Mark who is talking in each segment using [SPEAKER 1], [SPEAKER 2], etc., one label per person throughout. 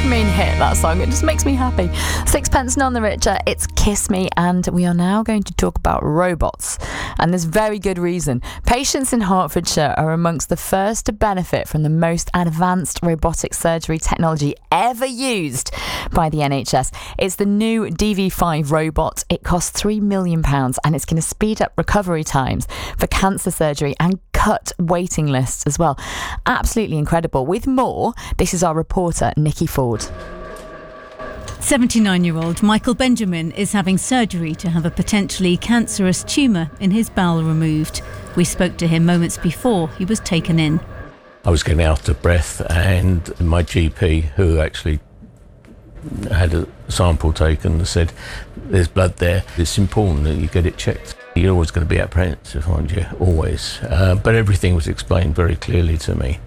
[SPEAKER 1] dopamine hit, that song. It just makes me happy. Sixpence None the Richer, it's Kiss Me, and we are now going to talk about robots. And there's very good reason. Patients in Hertfordshire are amongst the first to benefit from the most advanced robotic surgery technology ever used by the NHS. It's the new DV5 robot. It costs £3 million and it's going to speed up recovery times for cancer surgery and cut waiting lists as well. Absolutely incredible. With more, this is our reporter, Nikki Ford.
[SPEAKER 2] 79-year-old Michael Benjamin is having surgery to have a potentially cancerous tumour in his bowel removed. We spoke to him moments before he was taken in.
[SPEAKER 3] I was getting out of breath, and my GP, who actually had a sample taken, said, "There's blood there. It's important that you get it checked. You're always going to be apprehensive, aren't you? Always." But everything was explained very clearly to me.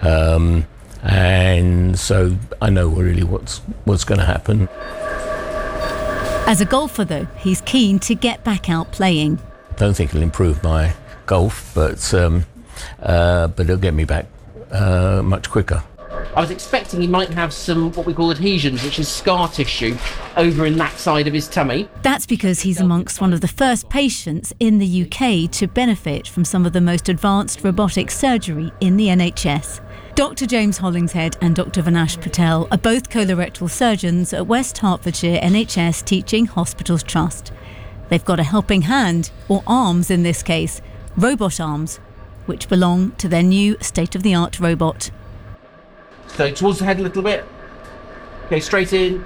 [SPEAKER 3] And so I know really what's going to happen.
[SPEAKER 2] As a golfer, though, he's keen to get back out playing.
[SPEAKER 3] Don't think it'll improve my golf, but it'll get me back much quicker.
[SPEAKER 4] I was expecting he might have some what we call adhesions, which is scar tissue, over in that side of his tummy.
[SPEAKER 2] That's because he's amongst one of the first patients in the UK to benefit from some of the most advanced robotic surgery in the NHS. Dr James Hollingshead and Dr Vinash Patel are both colorectal surgeons at West Hertfordshire NHS Teaching Hospitals Trust. They've got a helping hand, or arms in this case, robot arms, which belong to their new state-of-the-art robot.
[SPEAKER 4] So towards the head a little bit. Okay, straight in.